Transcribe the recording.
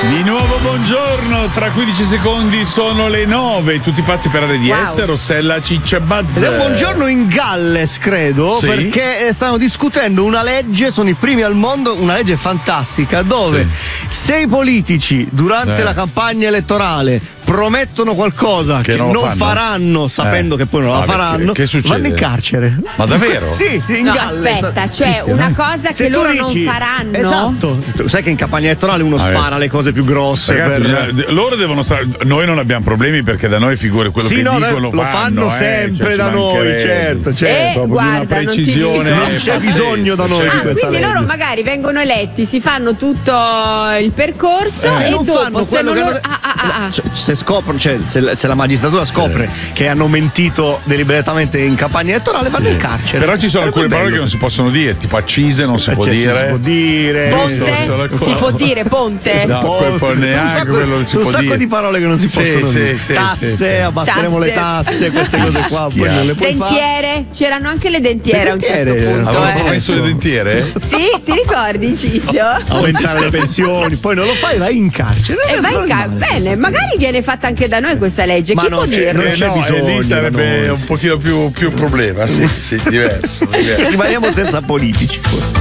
Di nuovo buongiorno, tra 15 secondi sono le 9, tutti pazzi per RDS, Rossella, Ciccia, Bazz. Ed è un buongiorno in Galles, credo, Sì. perché stanno discutendo una legge, sono i primi al mondo, una legge fantastica, dove se i politici durante la campagna elettorale promettono qualcosa che non faranno, sapendo che poi non la faranno, che succede? vanno in carcere. Ma davvero? Sì, in No, Galles. aspetta, cioè una cosa Se che tu loro dici- non faranno. Esatto. Tu sai che in campagna elettorale uno spara le cose più grosse. Ragazzi, loro devono stare. Noi non abbiamo problemi perché da noi figure quello che dicono lo fanno sempre cioè, da ci noi, mancherebbe. certo. Proprio guarda, di una precisione. Non c'è bisogno da noi di questa quindi legge. loro magari vengono eletti, si fanno tutto il percorso Se e non dopo fanno se quello non che loro... Cioè, se scoprono, cioè se la magistratura scopre che hanno mentito deliberatamente in campagna elettorale, vanno in carcere. Però ci sono alcune parole che non si possono dire, tipo accise non si può dire. Si può dire. Ponte? Si può dire ponte? No, neanche quello si un può sacco dire. di parole che non si possono dire. Tasse, abbasseremo le tasse, queste cose qua. Poi non le puoi fare. Dentiere? C'erano anche le dentiere a un certo punto. Avevano promesso le dentiere? Sì, ti ricordi, Ciccio? Aumentare le pensioni, poi non lo fai, vai in carcere. E vai in bene, magari viene fatta anche da noi questa legge. Ma Chi non può c'è- dirlo? non c'è bisogno lì sarebbe da noi. un pochino più problema, sì, diverso. Rimaniamo senza politici.